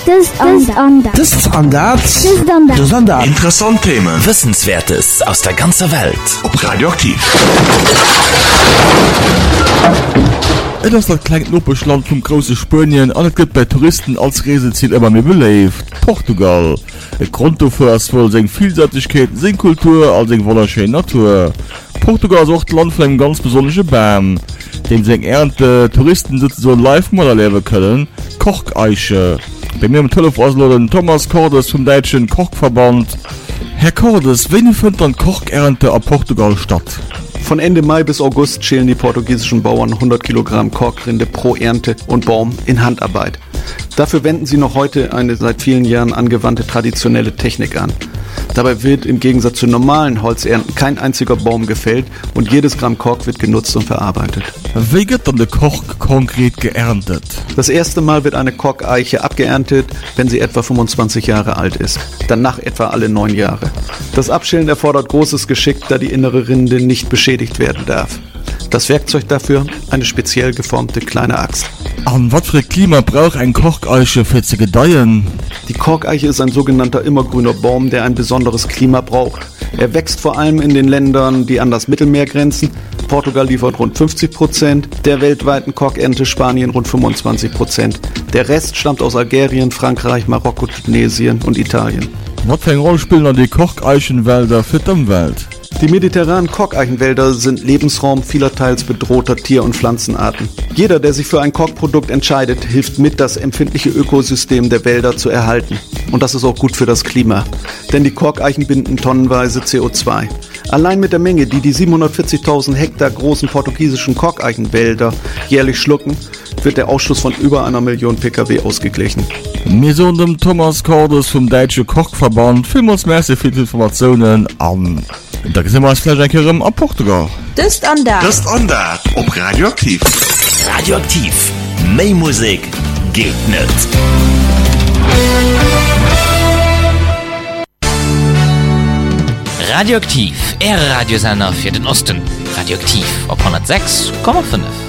Interessante Themen, Wissenswertes aus der ganzen Welt. Ob Radioaktiv. Das ist das kleine Noppeschland vom großen Spanien. Und es gibt bei Touristen als Reiseziel immer mehr belebt. Portugal. Der Grund dafür ist wohl seine Vielseitigkeit, seine Kultur, als seine wunderschöne Natur. Portugal ist auch das Land von einem ganz besonderen Baum, den seine Ernte Touristen so live mal erleben können. Kocheiche. Bei mir im Telefon ist Thomas Cordes vom Deutschen Kochverband. Herr Cordes, wann findet dann Kochernte auf Portugal statt? Von Ende Mai bis August schälen die portugiesischen Bauern 100 Kilogramm Korkrinde pro Ernte und Baum in Handarbeit. Dafür wenden sie noch heute eine seit vielen Jahren angewandte traditionelle Technik an. Dabei wird im Gegensatz zu normalen Holzernten kein einziger Baum gefällt und jedes Gramm Kork wird genutzt und verarbeitet. Wie wird dann der Kork konkret geerntet? Das erste Mal wird eine Korkeiche abgeerntet, wenn sie etwa 25 Jahre alt ist. Danach etwa alle 9 Jahre. Das Abschälen erfordert großes Geschick, da die innere Rinde nicht beschädigt werden darf. Das Werkzeug dafür eine speziell geformte kleine Axt. An was für Klima braucht ein Korkeiche für zu gedeihen? Die Korkeiche ist ein sogenannter immergrüner Baum, der ein besonderes Klima braucht. Er wächst vor allem in den Ländern, die an das Mittelmeer grenzen. Portugal liefert rund 50% der weltweiten Korkernte, Spanien rund 25%. Der Rest stammt aus Algerien, Frankreich, Marokko, Tunesien und Italien. Was für eine Rolle spielen dann die Korkeichenwälder für die Umwelt? Die mediterranen Korkeichenwälder sind Lebensraum vielerteils bedrohter Tier- und Pflanzenarten. Jeder, der sich für ein Korkprodukt entscheidet, hilft mit, das empfindliche Ökosystem der Wälder zu erhalten. Und das ist auch gut für das Klima. Denn die Korkeichen binden tonnenweise CO2. Allein mit der Menge, die 740.000 Hektar großen portugiesischen Korkeichenwälder jährlich schlucken, wird der Ausstoß von über 1 Million Pkw ausgeglichen. Wir sind dem Thomas Cordes vom Deutschen Kochverband. Vielmals merci für die Informationen an. Da sehen wir uns vielleicht ein auf Portugal. Das ist anders. Ob Radioaktiv. Radioaktiv. Mehr Musik geht nicht. Radioaktiv. Radiosender für den Osten. Radioaktiv auf 106,5.